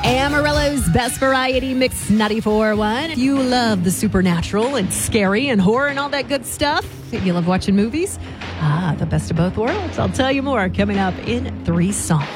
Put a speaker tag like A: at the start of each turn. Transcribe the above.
A: Amarillo's Best Variety Mix 94.1. If you love the supernatural and scary and horror and all that good stuff, if you love watching movies, the best of both worlds. I'll tell you more coming up in 3 songs.